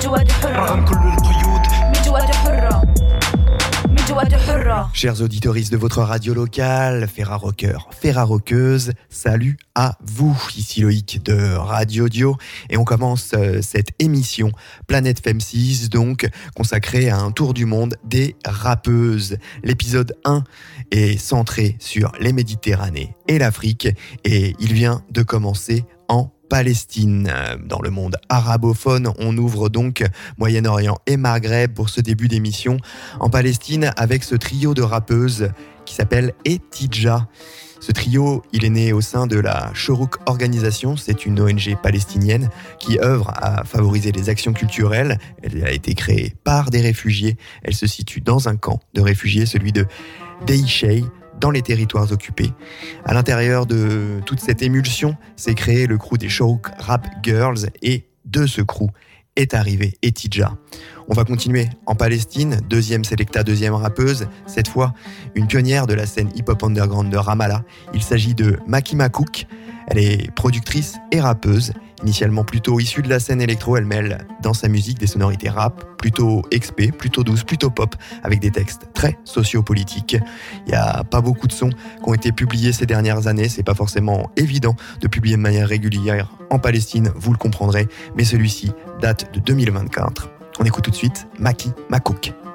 Chers auditoristes de votre radio locale, Ferrarockeurs, Ferrarockeuses, salut à vous, ici Loïc de Radio Dio, et on commence cette émission Planète Femme 6, donc consacrée à un tour du monde des rappeuses. L'épisode 1 est centré sur les Méditerranées et l'Afrique, et il vient de commencer en Palestine. Dans le monde arabophone, on ouvre donc Moyen-Orient et Maghreb pour ce début d'émission en Palestine avec ce trio de rappeuses qui s'appelle Etidja. Ce trio, il est né au sein de la Shorouk Organisation, c'est une ONG palestinienne qui œuvre à favoriser les actions culturelles. Elle a été créée par des réfugiés. Elle se situe dans un camp de réfugiés, celui de Deishei, dans les territoires occupés. À l'intérieur de toute cette émulsion, s'est créé le crew des Shorouk Rap Girls et de ce crew est arrivé Etidja. On va continuer en Palestine, deuxième sélecta, deuxième rappeuse, cette fois une pionnière de la scène hip-hop underground de Ramallah. Il s'agit de Maki Makouk. Elle est productrice et rappeuse, initialement plutôt issue de la scène électro. Elle mêle dans sa musique des sonorités rap, plutôt expé, plutôt douce, plutôt pop, avec des textes très sociopolitiques. Il n'y a pas beaucoup de sons qui ont été publiés ces dernières années, c'est pas forcément évident de publier de manière régulière en Palestine, vous le comprendrez, mais celui-ci date de 2024. On écoute tout de suite Maki Makouk.